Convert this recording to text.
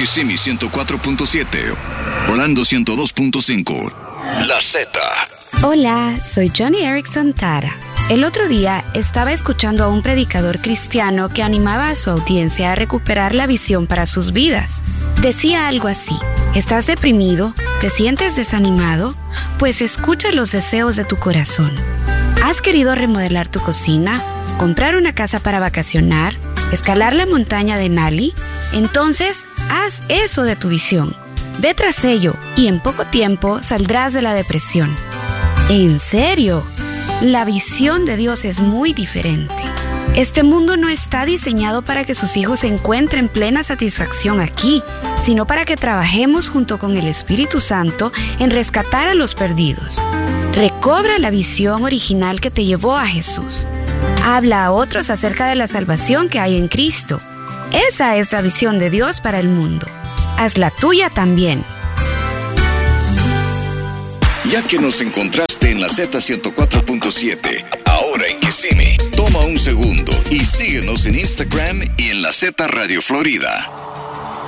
Kissimmee 104.7, Orlando 102.5, La Z. Hola, soy Johnny Erickson Tara. El otro día estaba escuchando a un predicador cristiano que animaba a su audiencia a recuperar la visión para sus vidas. Decía algo así: ¿estás deprimido? ¿Te sientes desanimado? Pues escucha los deseos de tu corazón. ¿Has querido remodelar tu cocina? ¿Comprar una casa para vacacionar? ¿Escalar la montaña de Nali? Entonces, haz eso de tu visión. Ve tras ello y en poco tiempo saldrás de la depresión. ¿En serio? La visión de Dios es muy diferente. Este mundo no está diseñado para que sus hijos encuentren plena satisfacción aquí, sino para que trabajemos junto con el Espíritu Santo en rescatar a los perdidos. Recobra la visión original que te llevó a Jesús. Habla a otros acerca de la salvación que hay en Cristo. Esa es la visión de Dios para el mundo. Haz la tuya también. Ya que nos encontraste en la Z104.7, ahora en Kissimmee, toma un segundo y síguenos en Instagram y en la Z Radio Florida.